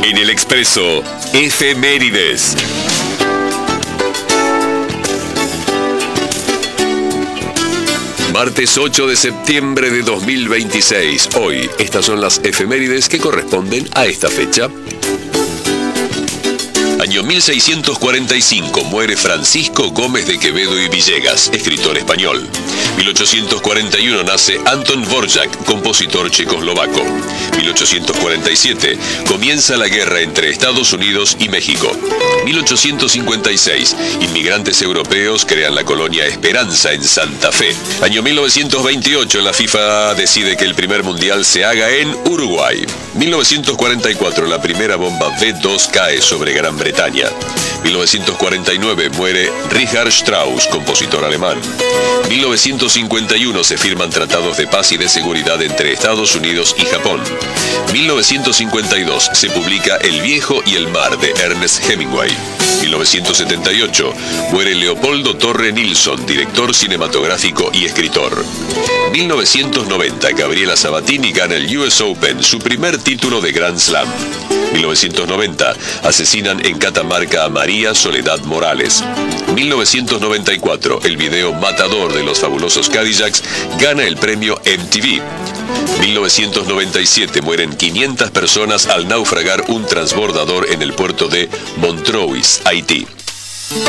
En el Expreso, efemérides. Martes 8 de septiembre de 2026. Hoy, estas son las efemérides que corresponden a esta fecha. Año 1645, muere Francisco Gómez de Quevedo y Villegas, escritor español. 1841 nace Anton Dvořák, compositor checoslovaco. 1847, comienza la guerra entre Estados Unidos y México. 1856, inmigrantes europeos crean la colonia Esperanza en Santa Fe. Año 1928, la FIFA decide que el primer mundial se haga en Uruguay. 1944, la primera bomba V2 cae sobre Gran Bretaña. 1949, muere Richard Strauss, compositor alemán. 1951, se firman tratados de paz y de seguridad entre Estados Unidos y Japón. 1952, se publica El viejo y el mar de Ernest Hemingway. 1978, muere Leopoldo Torre Nilsson, director cinematográfico y escritor. 1990, Gabriela Sabatini gana el US Open, su primer título de Grand Slam. 1990, asesinan en Catamarca a María Soledad Morales. 1994, el video Matador de los Fabulosos Cadillacs gana el premio MTV. 1997, mueren 500 personas al naufragar un transbordador en el puerto de Montreuil, Haití.